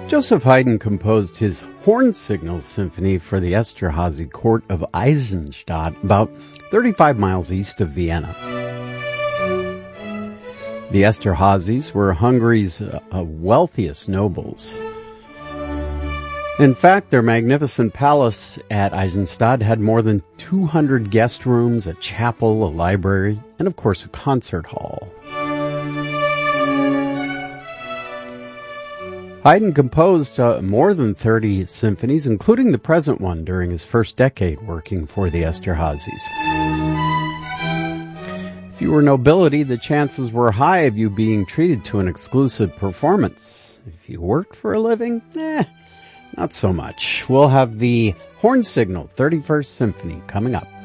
Joseph Haydn composed his Horn Signal Symphony for the Esterházy court of Eisenstadt, about 35 miles east of Vienna. The Esterházys were Hungary's wealthiest nobles. In fact, their magnificent palace at Eisenstadt had more than 200 guest rooms, a chapel, a library, and of course a concert hall. Haydn composed more than 30 symphonies, including the present one during his first decade working for the Esterházys. If you were nobility, the chances were high of you being treated to an exclusive performance. If you worked for a living, not so much. We'll have the Horn Signal 31st Symphony coming up.